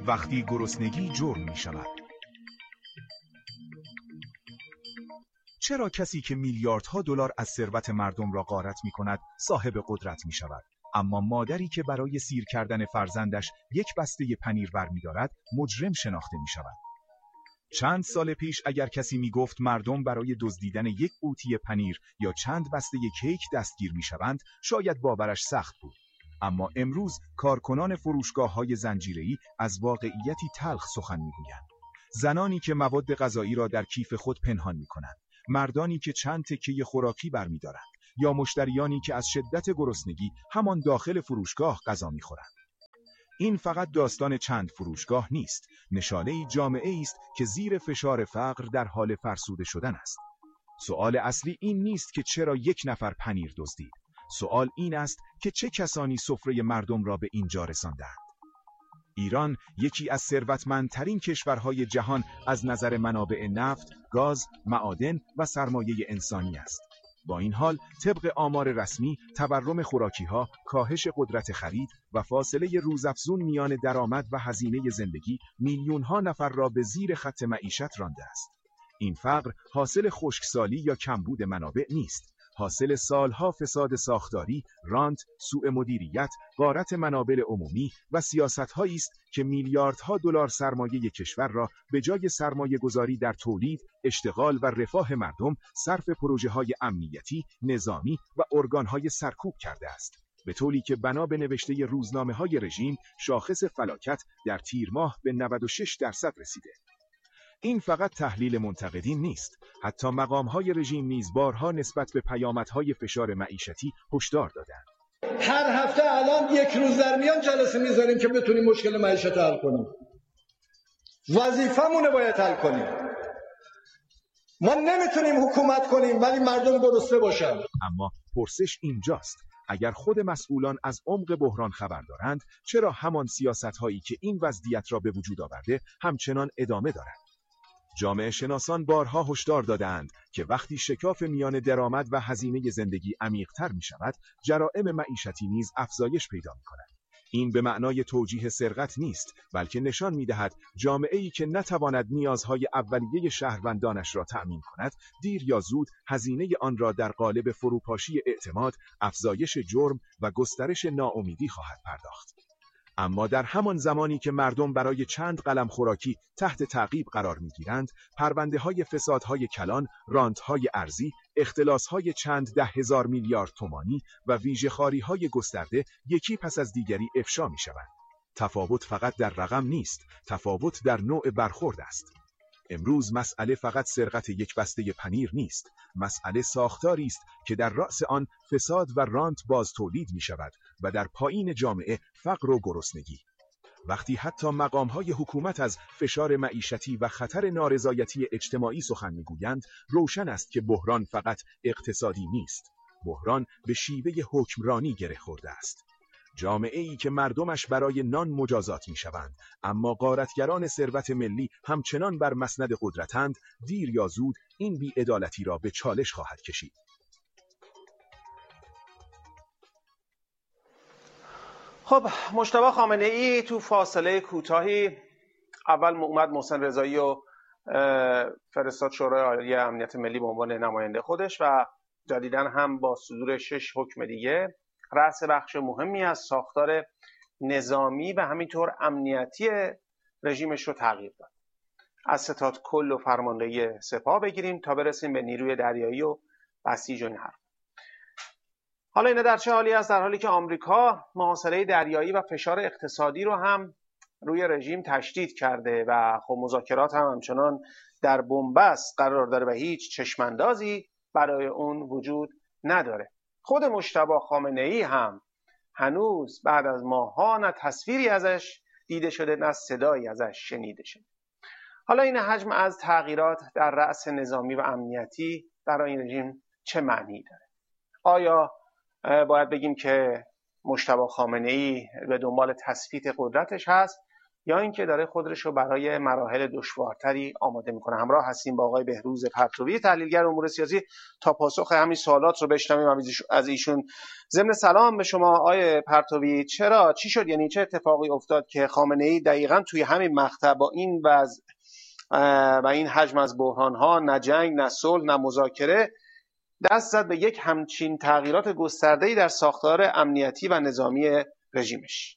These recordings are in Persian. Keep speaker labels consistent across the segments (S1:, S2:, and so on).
S1: وقتی گرسنگی جرم می شود. چرا کسی که میلیاردها دلار از ثروت مردم را غارت می کند صاحب قدرت می شود، اما مادری که برای سیر کردن فرزندش یک بسته پنیر برمی‌دارد مجرم شناخته می شود؟ چند سال پیش اگر کسی می گفت مردم برای دزدیدن یک قوطی پنیر یا چند بسته کیک دستگیر می شوند، شاید باورش سخت بود. اما امروز کارکنان فروشگاه‌های زنجیره‌ای از واقعیتی تلخ سخن می‌گویند. زنانی که مواد غذایی را در کیف خود پنهان می‌کنند، مردانی که چند تکه خوراکی برمی‌دارند، یا مشتریانی که از شدت گرسنگی همان داخل فروشگاه غذا می‌خورند. این فقط داستان چند فروشگاه نیست، نشانه جامعه‌ای است که زیر فشار فقر در حال فرسوده شدن است. سؤال اصلی این نیست که چرا یک نفر پنیر دزدید. سؤال این است که چه کسانی سفره مردم را به اینجا رساندند. ایران یکی از ثروتمندترین کشورهای جهان از نظر منابع نفت، گاز، معادن و سرمایه انسانی است. با این حال طبق آمار رسمی تورم خوراکی‌ها، کاهش قدرت خرید و فاصله روزافزون میان درآمد و هزینه زندگی میلیون‌ها نفر را به زیر خط معیشت رانده است. این فقر حاصل خشکسالی یا کمبود منابع نیست، حاصل سالها فساد ساختاری، رانت، سوء مدیریت، غارت منابع عمومی و سیاست‌هایی است که میلیاردها دلار سرمایه کشور را به جای سرمایه‌گذاری در تولید، اشتغال و رفاه مردم صرف پروژه‌های امنیتی، نظامی و ارگان‌های سرکوب کرده است. به طوری که بنا به نوشته روزنامه‌های رژیم، شاخص فلاکت در تیر ماه به 96% رسیده. این فقط تحلیل منتقدین نیست، حتی مقام‌های رژیم نیز بارها نسبت به پیامدهای فشار معیشتی هشدار دادند.
S2: هر هفته الان یک روز در میان جلسه میذاریم که بتونیم مشکل معیشت حل کنیم. وظیفمونه باید حل کنیم. ما نمیتونیم حکومت کنیم ولی مردم گرسنه باشن.
S1: اما پرسش اینجاست، اگر خود مسئولان از عمق بحران خبر دارند، چرا همان سیاست‌هایی که این وضعیت را به وجود آورده همچنان ادامه دارند؟ جامعه شناسان بارها هشدار دادند که وقتی شکاف میان درآمد و هزینه زندگی عمیق‌تر می‌شود، جرائم معیشتی نیز افزایش پیدا می‌کند. این به معنای توجیه سرقت نیست، بلکه نشان می‌دهد جامعه‌ای که نتواند نیازهای اولیه شهروندانش را تأمین کند، دیر یا زود هزینه آن را در قالب فروپاشی اعتماد، افزایش جرم و گسترش ناامیدی خواهد پرداخت. اما در همان زمانی که مردم برای چند قلم خوراکی تحت تعقیب قرار می‌گیرند، پرونده‌های فسادهای کلان، رانت‌های ارزی، اختلاس‌های چند ده هزار میلیارد تومانی و ویژه‌خواری‌های گسترده یکی پس از دیگری افشا می‌شوند. تفاوت فقط در رقم نیست، تفاوت در نوع برخورد است. امروز مسئله فقط سرقت یک بسته پنیر نیست، مسئله ساختاری است که در رأس آن فساد و رانت باز تولید می شود و در پایین جامعه فقر و گرسنگی. وقتی حتی مقام‌های حکومت از فشار معیشتی و خطر نارضایتی اجتماعی سخن می‌گویند، روشن است که بحران فقط اقتصادی نیست. بحران به شیوه حکمرانی گره خورده است. جامعه‌ای که مردمش برای نان مجازات می‌شوند، اما غارتگران ثروت ملی همچنان بر مسند قدرتند، دیر یا زود این بی‌عدالتی را به چالش خواهد کشید.
S3: خب مجتبی خامنه‌ای تو فاصله کوتاهی اول اومد محسن رضایی و فرستاد شورای عالی امنیت ملی به عنوان نماینده خودش و جدیداً هم با صدور 6 حکم دیگه رأس بخش مهمی از ساختار نظامی و همینطور امنیتی رژیمش رو تغییر داد. از ستاد کل و فرماندهی سپاه بگیریم تا برسیم به نیروی دریایی و بسیج و این حرف. حالا اینا در چه حالی است؟ در حالی که آمریکا محاصره دریایی و فشار اقتصادی رو هم روی رژیم تشدید کرده و خب مذاکرات هم همچنان در بنبست قرار داره و هیچ چشماندازی برای اون وجود نداره. خود مجتبی خامنه‌ای هم هنوز بعد از ماه‌ها نه تصویری ازش دیده شده نه صدایی ازش شنیده شده. حالا این حجم از تغییرات در رأس نظامی و امنیتی برای این رژیم چه معنی داره؟ آیا باید بگیم که مجتبی خامنه‌ای به دنبال تثبیت قدرتش هست یا اینکه داره خودش رو برای مراحل دشوارتری آماده میکنه. همراه هستیم با آقای بهروز پرتوی، تحلیلگر امور سیاسی، تا پاسخ همین سوالات رو بشنویم از ایشون. ضمن سلام به شما آقای پرتوی، چی شد، یعنی چه اتفاقی افتاد که خامنه‌ای دقیقاً توی همین مقطع با این وضع و این حجم از بحران‌ها، نه جنگ، نه صلح، نه مذاکره، دست زد به یک همچین تغییرات گسترده‌ای در ساختار امنیتی و نظامی رژیمش؟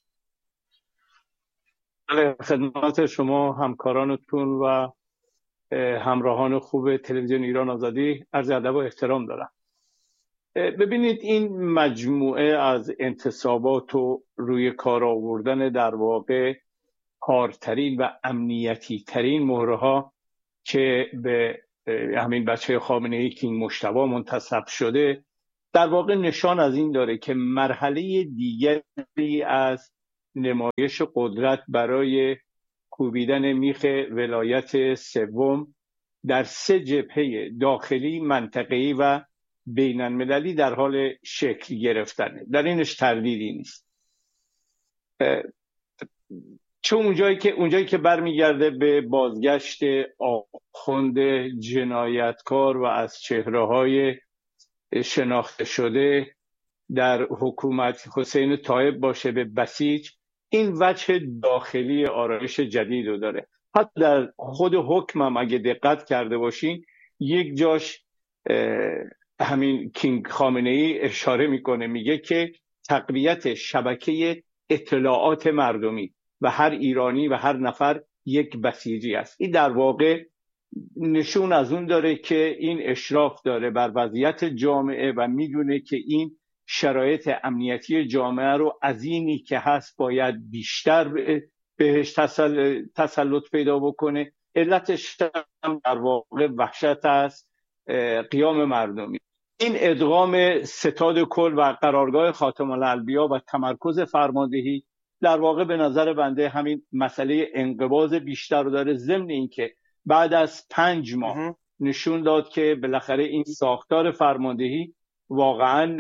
S4: خدمت شما همکارانتون و همراهان خوب تلویزیون ایران آزادی عرض ادب و احترام دارم. ببینید، این مجموعه از انتصابات و روی کار آوردن در واقع کارترین و امنیتی ترین مهره‌ها که به همین بچه خامنه‌ای که این مجتبی منتسب شده، در واقع نشان از این داره که مرحله دیگری از نمایش قدرت برای کوبیدن میخ ولایت سوم در 3 جبهه داخلی، منطقه‌ای و بین المللی در حال شکل گرفتنه. در اینش تردیدی نیست. چون اونجایی که برمیگرده به بازگشت آخوند جنایتکار و از چهره‌های شناخته شده در حکومت حسین طایب باشه به بسیج، این وجه داخلی آرایش جدید رو داره. حتی در خود حکمم اگه دقت کرده باشین، یک جاش همین کینگ خامنه‌ای اشاره میکنه، میگه که تقویت شبکه اطلاعات مردمی و هر ایرانی و هر نفر یک بسیجی است. این در واقع نشون از اون داره که این اشراف داره بر وضعیت جامعه و میدونه که این شرایط امنیتی جامعه رو از اینی که هست باید بیشتر بهش تسلط پیدا بکنه. علتش هم در واقع وحشت است قیام مردمی. این ادغام ستاد کل و قرارگاه خاتم الانبیا و تمرکز فرماندهی در واقع به نظر بنده همین مسئله انقباض بیشتر رو داره، ضمن اینکه بعد از 5 ماه نشون داد که بالاخره این ساختار فرماندهی واقعا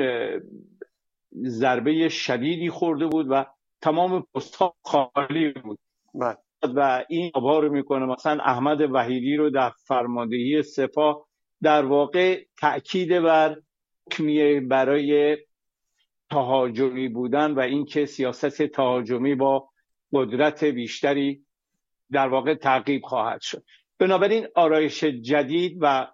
S4: ضربه شدیدی خورده بود و تمام پست‌ها خالی بود. و این آبار میکنه مثلا احمد وحیدی رو در فرماندهی سپاه، در واقع تأکید بر حکمیه برای تهاجمی بودن و اینکه سیاست تهاجمی با قدرت بیشتری در واقع تعقیب خواهد شد. بنابراین آرایش جدید و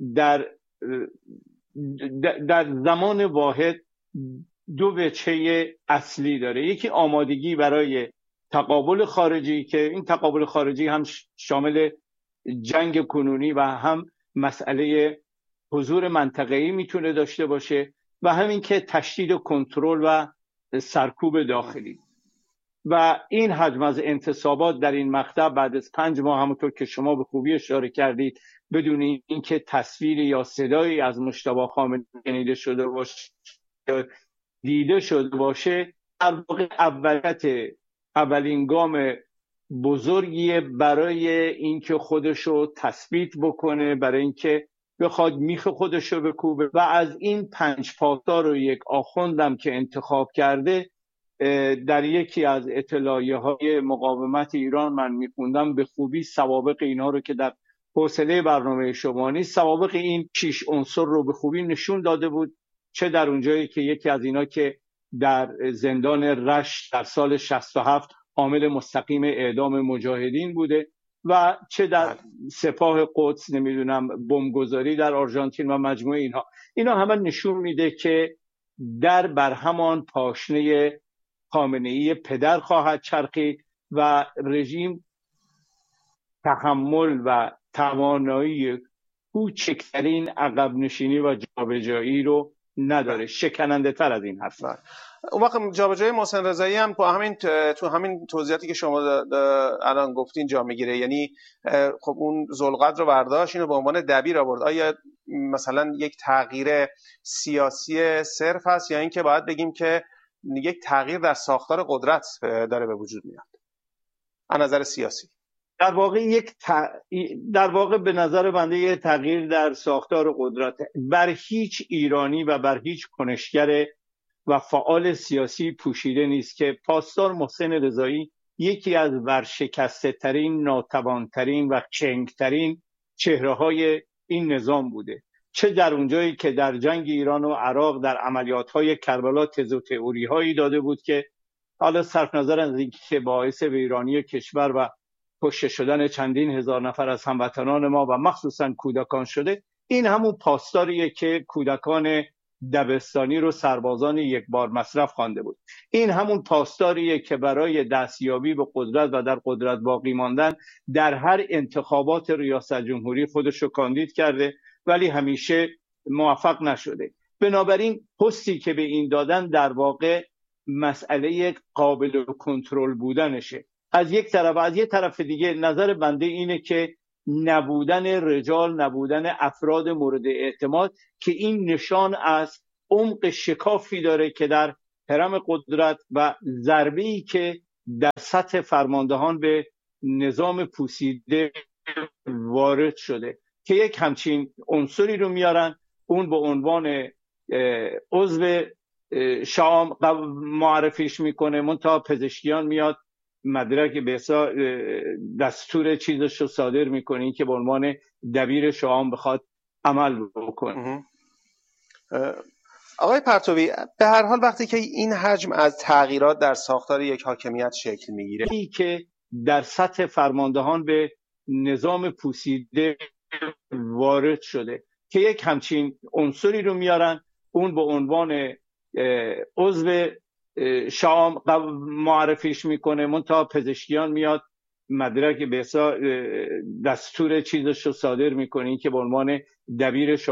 S4: در زمان واحد 2 وجه اصلی داره. یکی آمادگی برای تقابل خارجی که این تقابل خارجی هم شامل جنگ کنونی و هم مسئله حضور منطقه‌ای میتونه داشته باشه و همین که تشدید کنترل و سرکوب داخلی. و این حجم از انتصابات در این مقطع بعد از 5 ماه، همونطور که شما به خوبی اشاره کردید، بدون اینکه تصویری یا صدایی از مجتبی خامنه‌ای شنیده شده باشه، دیده شده باشه، در واقع اولین گام بزرگیه برای اینکه خودشو تثبیت بکنه، برای اینکه بخواد میخ خودشو بکوبه. و از این 5 پاسدار رو یک آخوندم که انتخاب کرده، در یکی از اطلاعیه‌های مقاومت ایران من میخوندم به خوبی سوابق اینا رو که در حوصله برنامه شما نیست، سوابق این 6 عنصر رو به خوبی نشون داده بود. چه در اونجایی که یکی از اینا که در زندان رشت در سال 67 عامل مستقیم اعدام مجاهدین بوده و چه در سپاه قدس، نمیدونم بمبگذاری در آرژانتین و مجموعه اینا همه نشون میده که در بر همان پاشنه خامنه‌ای پدر خواهد چرخید و رژیم تحمل و توانایی کوچکترین عقب نشینی و جابجایی رو نداره. شکننده تر از این حرف.
S3: اون وقت جابجایی محسن رضایی هم تو همین توضیحاتی که شما الان گفتین جا میگیره. یعنی خب اون ذوالقدر رو برداشت، اینو به عنوان دبیر آورد. آیا مثلا یک تغییر سیاسی صرف هست یا اینکه باید بگیم که یک تغییر در ساختار قدرت داره به وجود میاد از نظر سیاسی؟
S4: در واقع به نظر بنده یک تغییر در ساختار قدرت بر هیچ ایرانی و بر هیچ کنشگر و فعال سیاسی پوشیده نیست که پاسدار محسن رضایی یکی از ورشکسته ترین، ناتوان ترین و کنگ ترین چهره های این نظام بوده. چه در اونجایی که در جنگ ایران و عراق در عملیات های کربلا تز و تئوری هایی داده بود که حالا صرف نظر از اینکه باعث ویرانی کشور و کشته شدن چندین هزار نفر از هموطنان ما و مخصوصا کودکان شده، این همون پاسداریه که کودکان دبستانی رو سربازان یک بار مصرف خوانده بود. این همون پاسداریه که برای دستیابی به قدرت و در قدرت باقی ماندن در هر انتخابات ریاست جمهوری خودش رو کاندید کرده ولی همیشه موفق نشده. بنابراین پستی که به این دادن در واقع مسئله قابل کنترل بودنشه از یک طرف. از یک طرف دیگه نظر بنده اینه که نبودن رجال، نبودن افراد مورد اعتماد که این نشان از عمق شکافی داره که در هرم قدرت و ضربه‌ای که در سطح فرماندهان به نظام پوسیده وارد شده که یک همچین عنصری رو میارن، اون به عنوان عضو شام معرفیش میکنه، منتها پزشکیان میاد مدرک به حساب دستور چیزش رو صادر میکنه این که به عنوان دبیر شام بخواد عمل بکنه.
S3: آقای پرتوی، به هر حال وقتی که این حجم از تغییرات در ساختار یک حاکمیت شکل میگیره
S4: که در سطح فرماندهان به نظام پوسیده وارد شده که یک همچین عنصری رو میارن، اون به عنوان عضو شام معرفیش میکنه، منتها پزشکیان میاد مدرک به حساب دستور چیزش رو صادر میکنه این که به عنوان دبیر شام